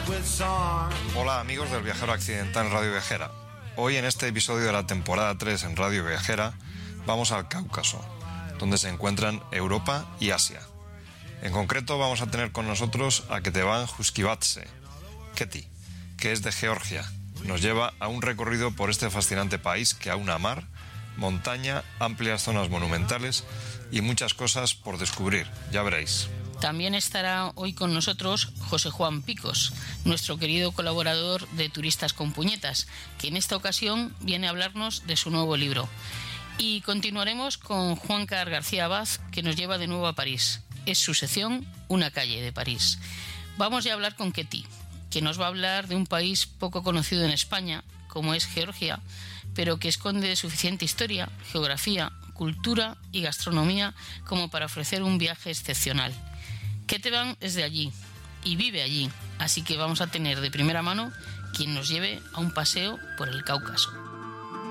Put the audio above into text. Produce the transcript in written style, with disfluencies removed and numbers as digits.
Hola amigos del Viajero Accidental en Radio Viajera. Hoy en este episodio de la temporada 3 en Radio Viajera vamos al Cáucaso, donde se encuentran Europa y Asia. En concreto vamos a tener con nosotros a Ketevan Huskivadze, Keti, que es de Georgia. Nos lleva a un recorrido por este fascinante país que aúna mar, montaña, amplias zonas monumentales y muchas cosas por descubrir, ya veréis. También estará hoy con nosotros José Juan Picos, nuestro querido colaborador de Turistas con Puñetas, que en esta ocasión viene a hablarnos de su nuevo libro. Y continuaremos con Juancar García Abad, que nos lleva de nuevo a París. Es su sección Una calle de París. Vamos ya a hablar con Keti, que nos va a hablar de un país poco conocido en España, como es Georgia, pero que esconde suficiente historia, geografía, cultura y gastronomía como para ofrecer un viaje excepcional. Ketevan es de allí y vive allí, así que vamos a tener de primera mano quien nos lleve a un paseo por el Cáucaso.